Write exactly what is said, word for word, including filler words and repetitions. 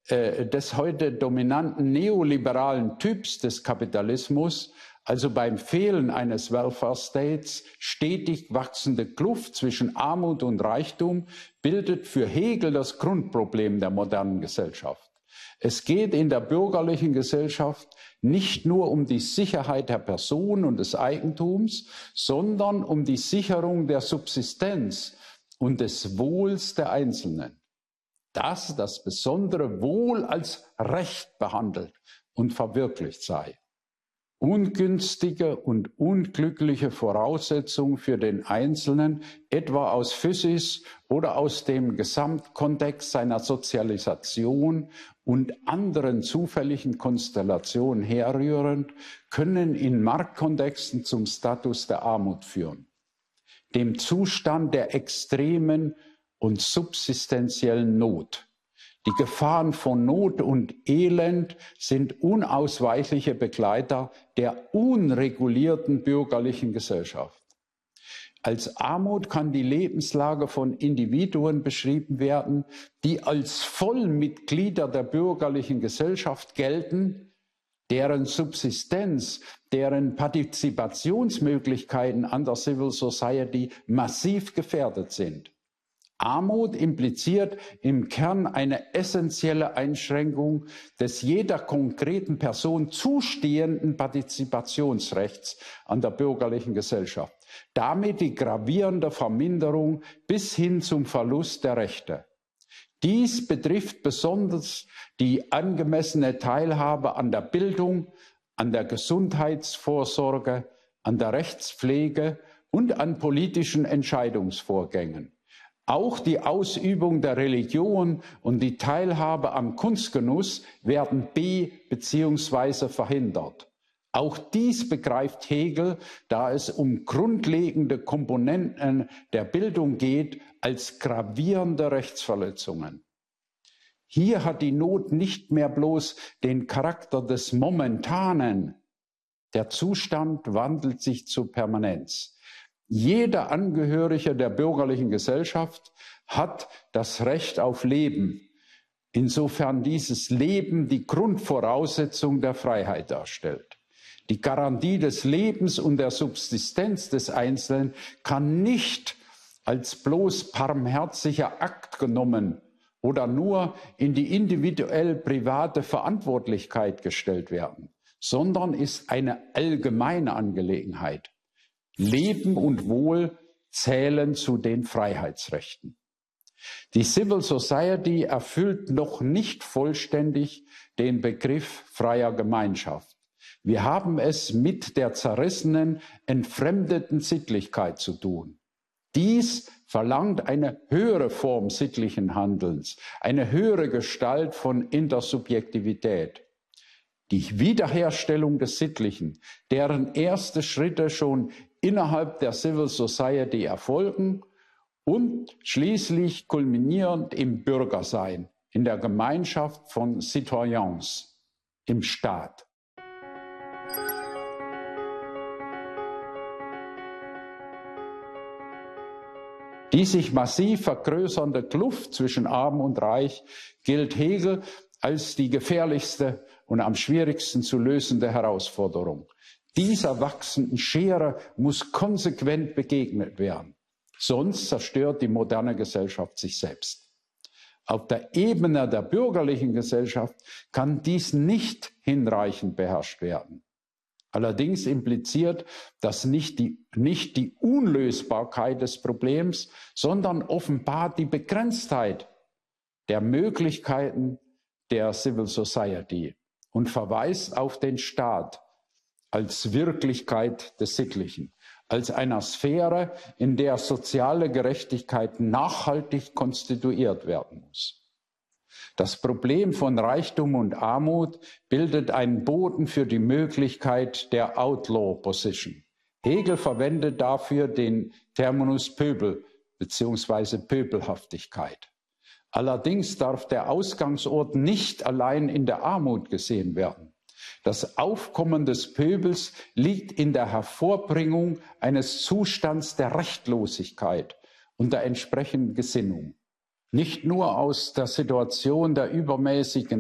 äh, des heute dominanten neoliberalen Typs des Kapitalismus, also beim Fehlen eines Welfare States, stetig wachsende Kluft zwischen Armut und Reichtum, bildet für Hegel das Grundproblem der modernen Gesellschaft. Es geht in der bürgerlichen Gesellschaft nicht nur um die Sicherheit der Person und des Eigentums, sondern um die Sicherung der Subsistenz und des Wohls der Einzelnen. Dass das besondere Wohl als Recht behandelt und verwirklicht sei. Ungünstige und unglückliche Voraussetzungen für den Einzelnen, etwa aus Physis oder aus dem Gesamtkontext seiner Sozialisation und anderen zufälligen Konstellationen herrührend, können in Marktkontexten zum Status der Armut führen, dem Zustand der extremen und subsistenziellen Not. Die Gefahren von Not und Elend sind unausweichliche Begleiter der unregulierten bürgerlichen Gesellschaft. Als Armut kann die Lebenslage von Individuen beschrieben werden, die als Vollmitglieder der bürgerlichen Gesellschaft gelten, deren Subsistenz, deren Partizipationsmöglichkeiten an der Civil Society massiv gefährdet sind. Armut impliziert im Kern eine essentielle Einschränkung des jeder konkreten Person zustehenden Partizipationsrechts an der bürgerlichen Gesellschaft. Damit die gravierende Verminderung bis hin zum Verlust der Rechte. Dies betrifft besonders die angemessene Teilhabe an der Bildung, an der Gesundheitsvorsorge, an der Rechtspflege und an politischen Entscheidungsvorgängen. Auch die Ausübung der Religion und die Teilhabe am Kunstgenuss werden be- bzw. verhindert. Auch dies begreift Hegel, da es um grundlegende Komponenten der Bildung geht, als gravierende Rechtsverletzungen. Hier hat die Not nicht mehr bloß den Charakter des Momentanen. Der Zustand wandelt sich zur Permanenz. Jeder Angehörige der bürgerlichen Gesellschaft hat das Recht auf Leben, insofern dieses Leben die Grundvoraussetzung der Freiheit darstellt. Die Garantie des Lebens und der Subsistenz des Einzelnen kann nicht als bloß barmherziger Akt genommen oder nur in die individuell private Verantwortlichkeit gestellt werden, sondern ist eine allgemeine Angelegenheit. Leben und Wohl zählen zu den Freiheitsrechten. Die Civil Society erfüllt noch nicht vollständig den Begriff freier Gemeinschaft. Wir haben es mit der zerrissenen, entfremdeten Sittlichkeit zu tun. Dies verlangt eine höhere Form sittlichen Handelns, eine höhere Gestalt von Intersubjektivität. Die Wiederherstellung des Sittlichen, deren erste Schritte schon innerhalb der Civil Society erfolgen und schließlich kulminierend im Bürgersein, in der Gemeinschaft von Citoyens, im Staat. Die sich massiv vergrößernde Kluft zwischen Arm und Reich gilt Hegel als die gefährlichste und am schwierigsten zu lösende Herausforderung. Dieser wachsenden Schere muss konsequent begegnet werden. Sonst zerstört die moderne Gesellschaft sich selbst. Auf der Ebene der bürgerlichen Gesellschaft kann dies nicht hinreichend beherrscht werden. Allerdings impliziert das nicht die, nicht die Unlösbarkeit des Problems, sondern offenbart die Begrenztheit der Möglichkeiten der Civil Society und verweist auf den Staat als Wirklichkeit des Sittlichen, als einer Sphäre, in der soziale Gerechtigkeit nachhaltig konstituiert werden muss. Das Problem von Reichtum und Armut bildet einen Boden für die Möglichkeit der Outlaw Position. Hegel verwendet dafür den Terminus Pöbel bzw. Pöbelhaftigkeit. Allerdings darf der Ausgangsort nicht allein in der Armut gesehen werden. Das Aufkommen des Pöbels liegt in der Hervorbringung eines Zustands der Rechtlosigkeit und der entsprechenden Gesinnung. Nicht nur aus der Situation der übermäßigen